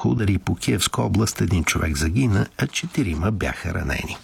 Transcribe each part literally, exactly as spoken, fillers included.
бяха удари по Киевска област. Един човек загина, а четирима бяха ранени.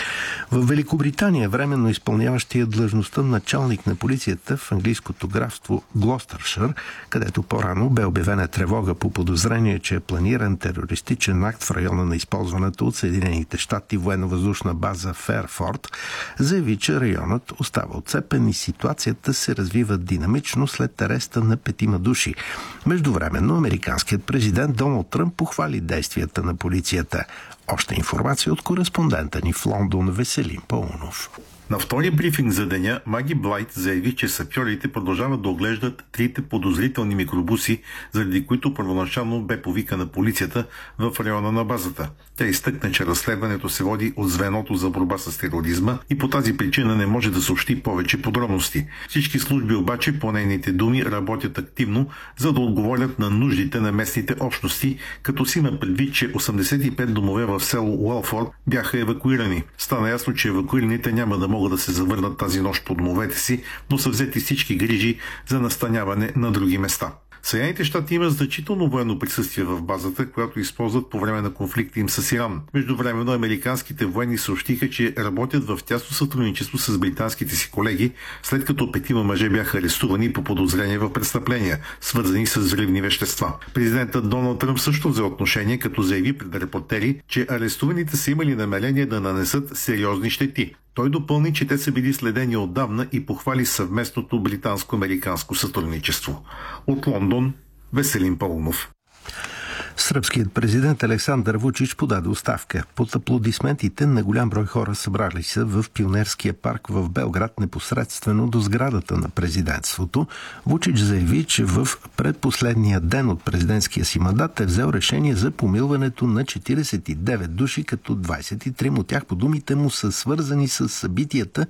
В Великобритания временно изпълняващия длъжността началник на полицията в английското графство Глостършир, където по-рано бе обявена тревога по подозрение, че е планиран терористичен акт в района на използваната от Съединените щати военно-въздушна база Фейрфорт, заяви, че районът остава отцепен и ситуацията се развива динамично след ареста на петима души. Междувременно американският президент Доналд Тръмп похвали действията на полицията. Още информация от кореспондента ни в Лондон Веселин Паунов. На втори брифинг за деня Маги Блайт заяви, че сапьорите продължават да оглеждат трите подозрителни микробуси, заради които първоначално бе повикана полицията в района на базата. Тя изтъкна, че разследването се води от звеното за борба с тероризма и по тази причина не може да съобщи повече подробности. Всички служби обаче, по нейните думи, работят активно, за да отговорят на нуждите на местните общности, като си има предвид, че осемдесет и пет домове в село Уелфорд бяха евакуирани. Стана ясно, че евакуираните няма да могат да се завърнат тази нощ по домовете си, но са взети всички грижи за настаняване на други места. Съединените щати имат значително военно присъствие в базата, която използват по време на конфликта им с Иран. Междувременно американските военни съобщиха, че работят в тясно сътрудничество с британските си колеги, след като петима мъже бяха арестувани по подозрение в престъпления, свързани с взривни вещества. Президентът Доналд Тръмп също взе отношение, като заяви пред репортери, че арестуваните са имали намерение да нанесат сериозни щети. Той допълни, че те са били следени отдавна и похвали съвместното британско-американско сътрудничество. От Лондон, Веселин Паунов. Сръбският президент Александър Вучич подаде оставка. Под аплодисментите на голям брой хора събрали се в Пионерския парк в Белград, непосредствено до сградата на президентството. Вучич заяви, че в предпоследния ден от президентския си мандат е взел решение за помилването на четиридесет и девет души, като двадесет и три от тях, по думите му, са свързани с събитията